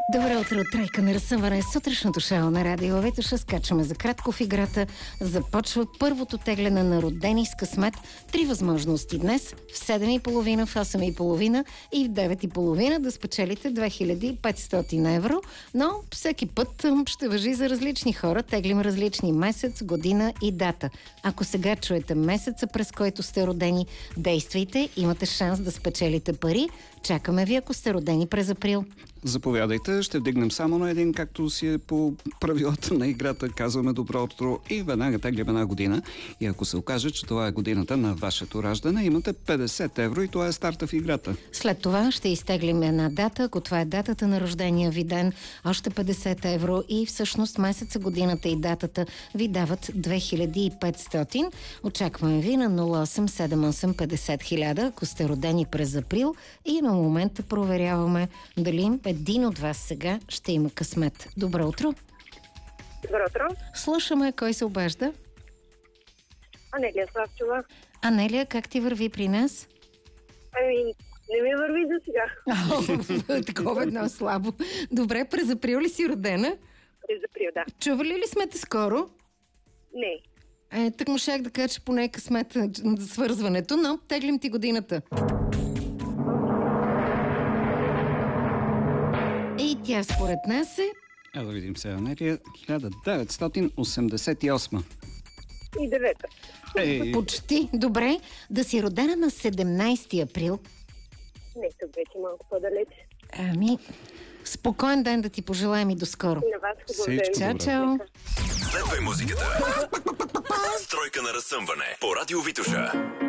Добро утро, тройка на разсъмване. Сутрешното шоу на Радио Витуша. Скачаме за кратко в играта. Започва първото тегляне на родени с късмет. 3 възможности днес. В 7.30, в 8.30 и в 9.30 да спечелите 2500 евро. Но всеки път ще важи за различни хора. Теглим различни месец, година и дата. Ако сега чуете месеца, през който сте родени, действайте. Имате шанс да спечелите пари. Чакаме ви, ако сте родени през април. Заповядайте, ще вдигнем само на един, както си е по правилата на играта. Казваме добро утро и веднага теглим една година. И ако се окаже, че това е годината на вашето раждане, имате 50 евро и това е старта в играта. След това ще изтеглим една дата. Ако това е датата на рождения ви ден, още 50 евро и всъщност месеца, годината и датата ви дават 2500. Очакваме ви на 0878 50 000, ако сте родени през април, и на момента проверяваме дали един от вас сега ще има късмет. Добро утро! Добро утро! Слушаме, кой се обажда? Анелия Славчова. Анелия, как ти върви при нас? Ами, не ми върви за сега. Такова едно слабо. Добре, през април ли си родена? През април, да. Чували ли сме те скоро? Не. Так му щях да кажа, че поне е късмет за свързването, но теглим ти годината. И тя според нас е... Да видим сега, Анелия, 1988. И 9. Почти. Добре. Да си родена на 17 април. Не, тук вече малко по-далеч. Ами, спокоен ден да ти пожелаем и до скоро. На вас хубав ден. Чао, чао. Следвай музиката. Стройка на разсъмване по Радио Витуша.